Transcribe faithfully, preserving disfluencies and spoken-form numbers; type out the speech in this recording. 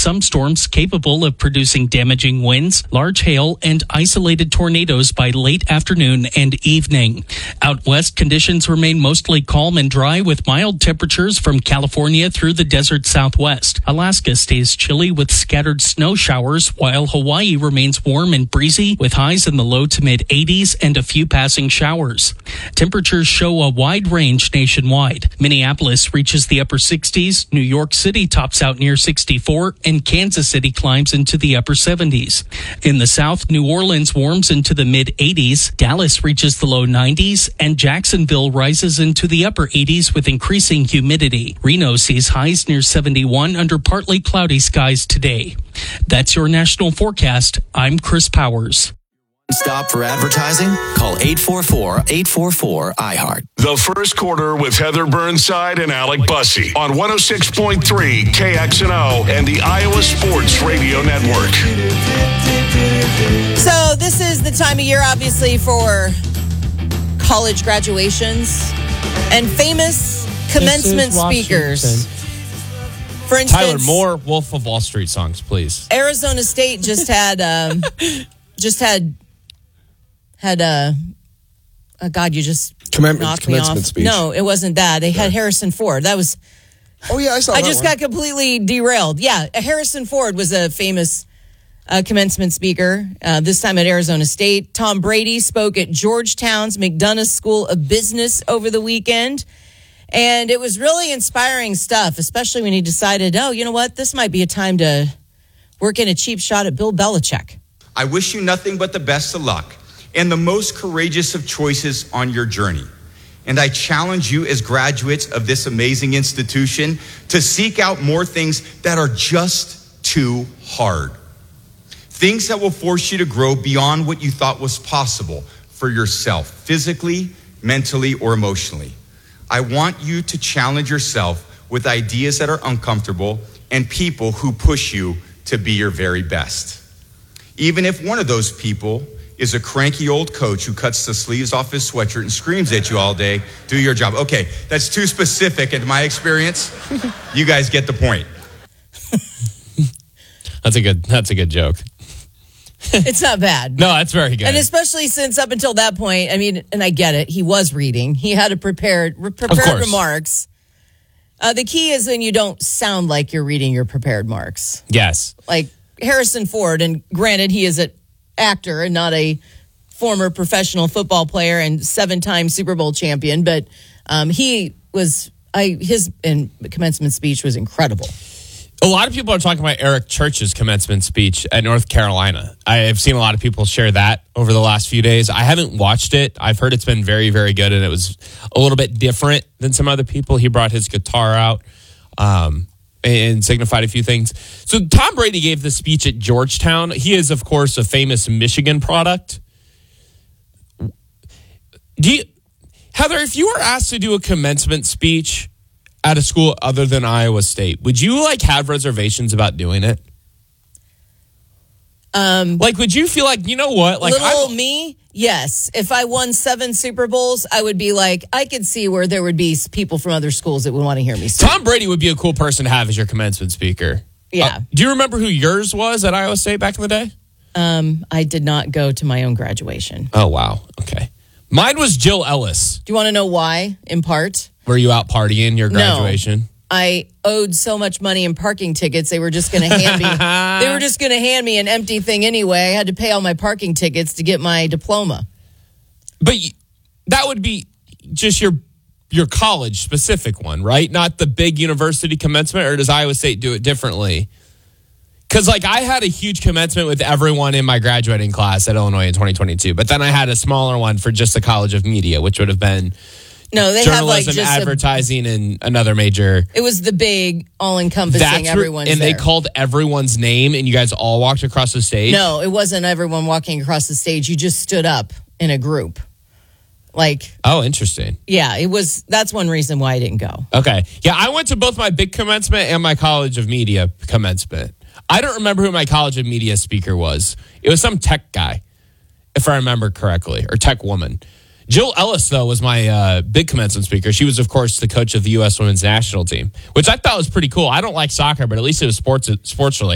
some storms capable of producing damaging winds, large hail, and isolated tornadoes by late afternoon and evening. Out west, conditions remain mostly calm and dry with mild temperatures from California through the desert southwest. Alaska stays chilly with scattered snow showers, while Hawaii remains warm and breezy with highs in the low to mid eighties and a few passing showers. Temperatures show a wide range nationwide. Minneapolis reaches the upper sixties, New York City tops out near sixty-four, and Kansas City climbs into the upper seventies. In the south, New Orleans warms into the mid eighties, Dallas reaches the low nineties, and Jacksonville rises into the upper eighties with increasing humidity. Reno sees highs near seventy-one under partly cloudy skies today. That's your national forecast. I'm Chris Powers. Stop for advertising? Call eight four four, eight four four, I heart. The First Quarter with Heather Burnside and Alec Bussey on one oh six point three K X N O and the Iowa Sports Radio Network. So this is the time of year, obviously, for college graduations and famous commencement speakers. For instance, Tyler, more Wolf of Wall Street songs, please. Arizona State just had um, just had had uh, oh God, you just Commem- knocked me commencement off. speech. No, it wasn't that. They had Harrison Ford. That was. Oh yeah, I saw. I that just one. got completely derailed. Yeah, Harrison Ford was a famous uh, commencement speaker. Uh, this time at Arizona State. Tom Brady spoke at Georgetown's McDonough School of Business over the weekend. And it was really inspiring stuff, especially when he decided, oh, you know what? This might be a time to work in a cheap shot at Bill Belichick. I wish you nothing but the best of luck and the most courageous of choices on your journey. And I challenge you as graduates of this amazing institution to seek out more things that are just too hard. Things that will force you to grow beyond what you thought was possible for yourself, physically, mentally, or emotionally. I want you to challenge yourself with ideas that are uncomfortable and people who push you to be your very best. Even if one of those people is a cranky old coach who cuts the sleeves off his sweatshirt and screams at you all day, do your job. Okay, that's too specific in my experience. You guys get the point. That's a good that's a good joke. It's not bad. No, that's very good. And especially since up until that point, I mean, and I get it, he was reading. He had a prepared, prepared remarks. Uh, the key is when you don't sound like you're reading your prepared remarks. Yes. Like Harrison Ford, and granted, he is an actor and not a former professional football player and seven-time Super Bowl champion, but um, he was, I his and commencement speech was incredible. A lot of people are talking about Eric Church's commencement speech at North Carolina. I have seen a lot of people share that over the last few days. I haven't watched it. I've heard it's been very, very good, and it was a little bit different than some other people. He brought his guitar out um, and signified a few things. So Tom Brady gave the speech at Georgetown. He is, of course, a famous Michigan product. Do you, Heather, if you were asked to do a commencement speech at a school other than Iowa State, would you like have reservations about doing it? Um, like, would you feel like, you know what? Like, little I'm, old me, yes. If I won seven Super Bowls, I would be like, I could see where there would be people from other schools that would want to hear me speak. Tom Brady would be a cool person to have as your commencement speaker. Yeah. Uh, do you remember who yours was at Iowa State back in the day? Um, I did not go to my own graduation. Oh, wow. Okay. Mine was Jill Ellis. Do you want to know why, in part? Were you out partying your graduation? No. I owed so much money in parking tickets, they were just going to hand me. They were just going to hand me an empty thing anyway. I had to pay all my parking tickets to get my diploma. But that would be just your your college specific one, right? Not the big university commencement, or does Iowa State do it differently? Because, like, I had a huge commencement with everyone in my graduating class at Illinois in twenty twenty-two, but then I had a smaller one for just the College of Media, which would have been no, they journalism, have like just advertising, a, and another major. It was the big, all-encompassing. Everyone's and there. they called everyone's name, and you guys all walked across the stage. No, it wasn't everyone walking across the stage. You just stood up in a group. Like, oh, interesting. Yeah, it was. That's one reason why I didn't go. Okay, yeah, I went to both my big commencement and my College of Media commencement. I don't remember who my College of Media speaker was. It was some tech guy, if I remember correctly, or tech woman. Jill Ellis, though, was my uh, big commencement speaker. She was, of course, the coach of the U S women's national team, which I thought was pretty cool. I don't like soccer, but at least it was sports sports related.